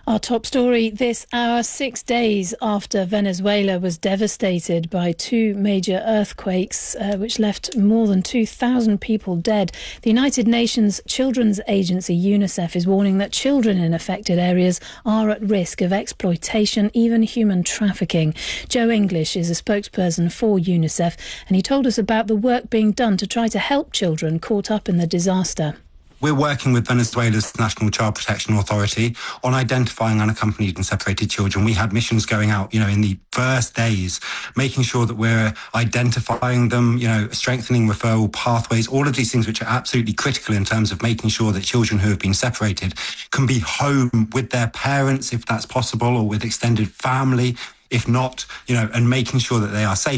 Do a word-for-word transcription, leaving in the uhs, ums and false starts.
Our top story this hour, six days after Venezuela was devastated by two major earthquakes, uh, which left more than two thousand people dead. The United Nations Children's Agency, UNICEF, is warning that children in affected areas are at risk of exploitation, even human trafficking. Joe English is a spokesperson for UNICEF, and he told us about the work being done to try to help children caught up in the disaster. We're working with Venezuela's National Child Protection Authority on identifying unaccompanied and separated children. We had missions going out, you know, in the first days, making sure that we're identifying them, you know, strengthening referral pathways, all of these things which are absolutely critical in terms of making sure that children who have been separated can be home with their parents, if that's possible, or with extended family, if not, you know, and making sure that they are safe.